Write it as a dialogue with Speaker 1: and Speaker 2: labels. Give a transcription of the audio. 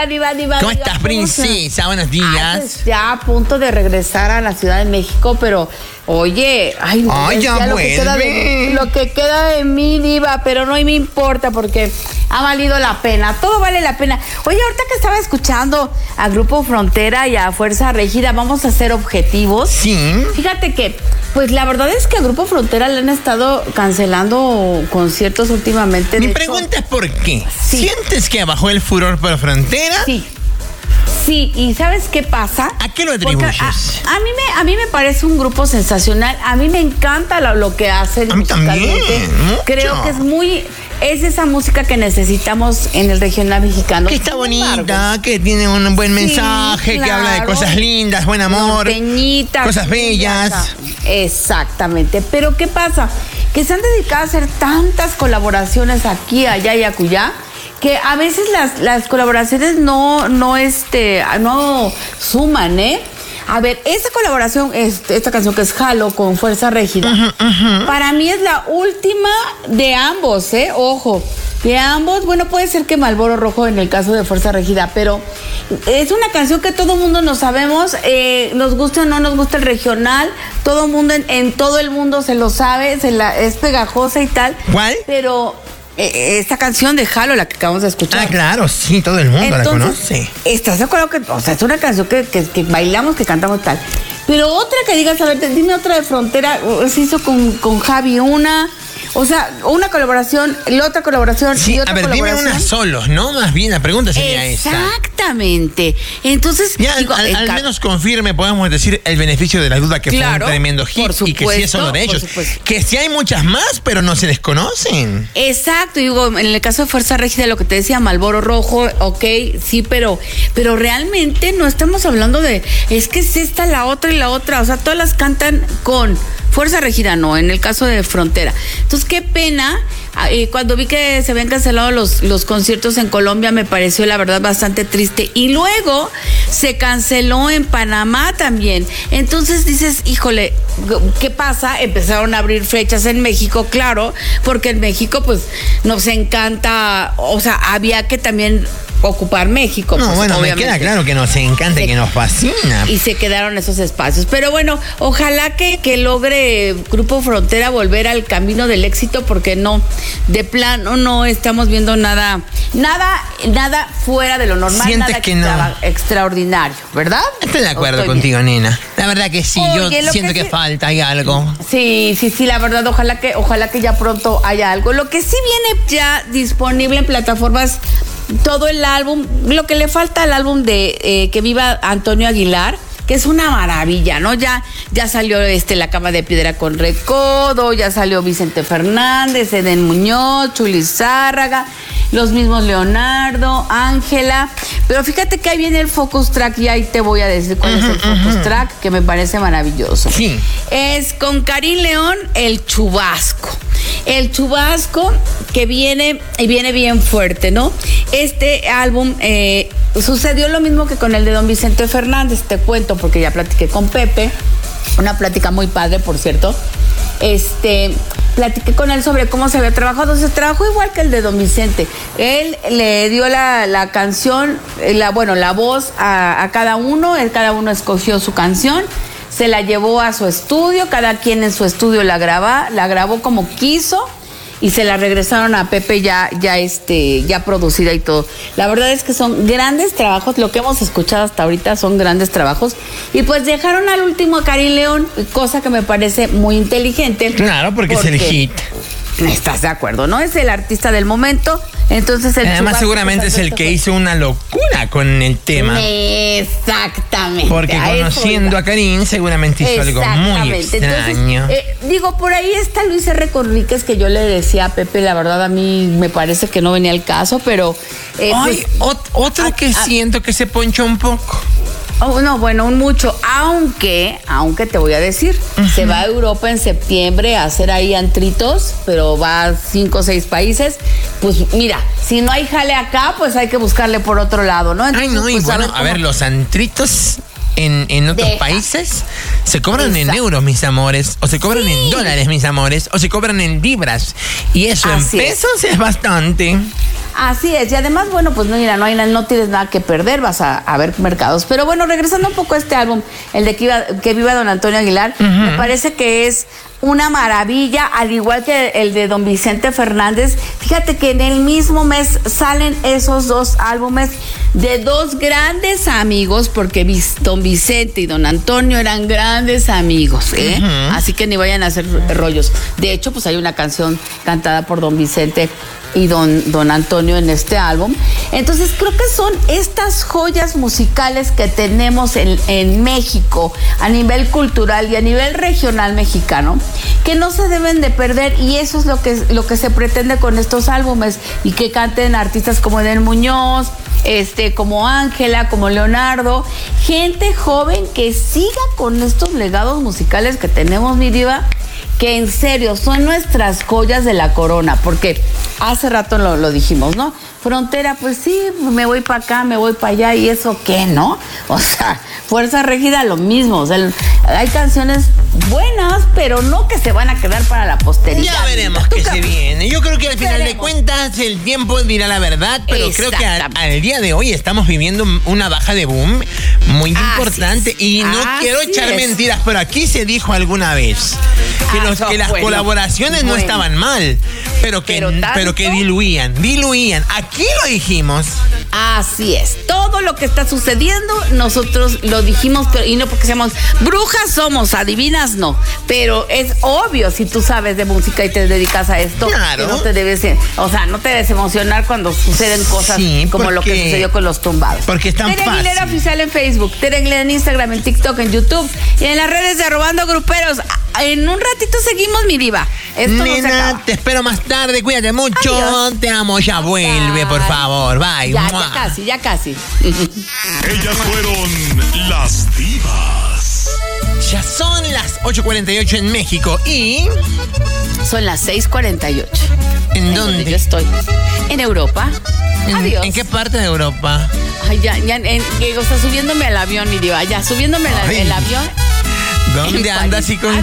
Speaker 1: Diva.
Speaker 2: ¿Cómo estás, princesa? Buenos días.
Speaker 1: Pues ya a punto de regresar a la Ciudad de México, pero oye,
Speaker 2: ya vuelve.
Speaker 1: Lo que queda de mí, Diva, pero no me importa porque ha valido la pena. Todo vale la pena. Oye, ahorita que estaba escuchando a Grupo Frontera y a Fuerza Régida, vamos a ser objetivos.
Speaker 2: Sí.
Speaker 1: Fíjate que, pues la verdad es que a Grupo Frontera le han estado cancelando conciertos últimamente.
Speaker 2: Mi pregunta es ¿por qué? Sí. ¿Sientes que bajó el furor por Frontera?
Speaker 1: Sí, ¿y sabes qué pasa?
Speaker 2: ¿A qué lo atribuyes?
Speaker 1: A mí me parece un grupo sensacional. A mí me encanta lo que hacen.
Speaker 2: A mí también.
Speaker 1: Creo que es esa música que necesitamos en el regional mexicano.
Speaker 2: Que está bonita, que tiene un buen mensaje, claro, que habla de cosas lindas, buen amor, norteñita, cosas bellas.
Speaker 1: Exactamente. Pero ¿qué pasa? Que se han dedicado a hacer tantas colaboraciones aquí, allá y acullá, que a veces las colaboraciones no suman, ¿eh? A ver, esta colaboración, esta canción que es Jalo con Fuerza Régida, para mí es la última de ambos, ¿eh? Ojo, de ambos. Bueno, puede ser que Marlboro Rojo en el caso de Fuerza Régida, pero es una canción que todo mundo nos sabemos, nos gusta o no nos gusta el regional, todo mundo en todo el mundo se lo sabe, es pegajosa y tal.
Speaker 2: ¿Cuál?
Speaker 1: Pero esta canción de Jalo, la que acabamos de escuchar.
Speaker 2: Ah, claro, sí, todo el mundo la conoce.
Speaker 1: ¿Estás de acuerdo que, es una canción que bailamos, que cantamos tal? Pero otra que digas, a ver, dime otra de Frontera, se hizo con Javi una colaboración, la otra colaboración
Speaker 2: sí,
Speaker 1: y otra colaboración.
Speaker 2: A ver, dime una solos, ¿no? Más bien, la pregunta sería esa.
Speaker 1: Exactamente. Entonces,
Speaker 2: ya, al menos confirme, podemos decir, el beneficio de la duda que fue un tremendo hit y que sí es solo de ellos. Que sí hay muchas más, pero no se les conocen.
Speaker 1: Exacto, digo, en el caso de Fuerza Régida, lo que te decía, Marlboro Rojo, ok, sí, pero realmente no estamos hablando es que es esta, la otra y la otra, o sea, todas las cantan con Fuerza Régida, no, en el caso de Frontera. Entonces, qué pena, cuando vi que se habían cancelado los conciertos en Colombia, me pareció la verdad bastante triste. Y luego se canceló en Panamá también. Entonces dices, híjole, ¿qué pasa? Empezaron a abrir fechas en México, claro, porque en México pues nos encanta, o sea, había que también ocupar México.
Speaker 2: No,
Speaker 1: pues,
Speaker 2: bueno,
Speaker 1: obviamente.
Speaker 2: Me queda claro que nos encanta y que nos fascina.
Speaker 1: Y se quedaron esos espacios. Pero bueno, ojalá que logre Grupo Frontera volver al camino del éxito, porque no, de plano no estamos viendo nada fuera de lo normal,
Speaker 2: ¿sientes que
Speaker 1: extraordinario, ¿verdad?
Speaker 2: Estoy de acuerdo contigo, nena. La verdad que sí, oye, yo siento que falta, hay algo.
Speaker 1: Sí, la verdad, ojalá que ya pronto haya algo. Lo que sí viene ya disponible en plataformas, todo el álbum, lo que le falta al álbum de Que Viva Antonio Aguilar, que es una maravilla, ¿no? Ya salió La Cama de Piedra con Recodo, ya salió Vicente Fernández, Eden Muñoz, Chuli Zárraga, los mismos Leonardo, Ángela. Pero fíjate que ahí viene el Focus Track y ahí te voy a decir cuál es el Focus Track, que me parece maravilloso.
Speaker 2: Sí.
Speaker 1: Es con Karim León, El Chubasco. El Chubasco, que viene bien fuerte, ¿no? Este álbum sucedió lo mismo que con el de don Vicente Fernández, te cuento, porque ya platiqué con Pepe, una plática muy padre, por cierto. Platiqué con él sobre cómo se había trabajado. Se trabajó igual que el de don Vicente. Él le dio la canción, la voz a cada uno. Cada uno escogió su canción, se la llevó a su estudio, cada quien en su estudio la grabó como quiso y se la regresaron a Pepe ya producida y todo. La verdad es que son grandes trabajos, lo que hemos escuchado hasta ahorita son grandes trabajos. Y pues dejaron al último a Karim León, cosa que me parece muy inteligente.
Speaker 2: Claro, porque es el hit.
Speaker 1: ¿Estás de acuerdo, no? Es el artista del momento. Entonces
Speaker 2: además seguramente es el que hizo una locura con el tema.
Speaker 1: Exactamente.
Speaker 2: Porque conociendo a Karim seguramente hizo algo muy extraño.
Speaker 1: Entonces, por ahí está Luis R. Conríquez, que yo le decía a Pepe, la verdad a mí me parece que no venía al caso, pero
Speaker 2: otro que siento que se ponchó un poco.
Speaker 1: No, bueno, mucho, aunque te voy a decir, se va a Europa en septiembre a hacer ahí antritos, pero va a 5 o 6 países. Pues mira, si no hay jale acá, pues hay que buscarle por otro lado, ¿no? Entonces,
Speaker 2: y bueno, a ver, los antritos en otros países se cobran en euros, mis amores, o se cobran en dólares, mis amores, o se cobran en libras, y eso en pesos es bastante.
Speaker 1: Así es, y además, bueno, pues mira, no tienes nada que perder, vas a ver mercados. Pero bueno, regresando un poco a este álbum, el de Que Viva Don Antonio Aguilar, me parece que es una maravilla, al igual que el de Don Vicente Fernández. Fíjate que en el mismo mes salen esos dos álbumes de dos grandes amigos, porque Don Vicente y Don Antonio eran grandes amigos, ¿eh? Así que ni vayan a hacer rollos. De hecho, pues hay una canción cantada por Don Vicente y don Antonio en este álbum. Entonces creo que son estas joyas musicales que tenemos en México a nivel cultural y a nivel regional mexicano, que no se deben de perder, y eso es lo que se pretende con estos álbumes, y que canten artistas como Edel Muñoz, como Ángela, como Leonardo, gente joven que siga con estos legados musicales que tenemos, mi diva, que en serio son nuestras joyas de la corona, porque hace rato lo dijimos, ¿no? Frontera, pues sí, me voy para acá, me voy para allá, y eso qué, ¿no? O sea, Fuerza Régida lo mismo, o sea, hay canciones buenas, pero no que se van a quedar para la posteridad.
Speaker 2: Ya veremos qué se viene. Yo creo que al final de cuentas el tiempo dirá la verdad, pero creo que al día de hoy estamos viviendo una baja de boom muy importante, y no quiero echar mentiras, pero aquí se dijo alguna vez que las colaboraciones no estaban mal, pero que diluían. Aquí lo dijimos.
Speaker 1: Así es. Todo lo que está sucediendo, nosotros lo dijimos, y no porque seamos brujas somos, adivinas no. Pero es obvio, si tú sabes de música y te dedicas a esto,
Speaker 2: claro,
Speaker 1: que no te debes emocionar cuando suceden cosas como lo que sucedió con los tumbados.
Speaker 2: Porque es tan fácil.
Speaker 1: Tere Aguilera Oficial en Facebook, Tere Aguilera en Instagram, en TikTok, en YouTube y en las redes de Arrobando Gruperos. En un ratito seguimos, mi diva. Esto
Speaker 2: nena, no se acaba. Te espero más tarde, cuídate mucho. Adiós. Te amo, ya vuelve, por favor. Bye.
Speaker 1: Ya casi.
Speaker 3: Ellas fueron las divas.
Speaker 2: Ya son las 8:48 en México y...
Speaker 1: Son las 6:48.
Speaker 2: ¿En dónde?
Speaker 1: Donde yo estoy. En Europa. Adiós.
Speaker 2: ¿En qué parte de Europa?
Speaker 1: Ay, subiéndome al avión, mi diva. Ya, subiéndome al avión.
Speaker 2: ¿Dónde andas y con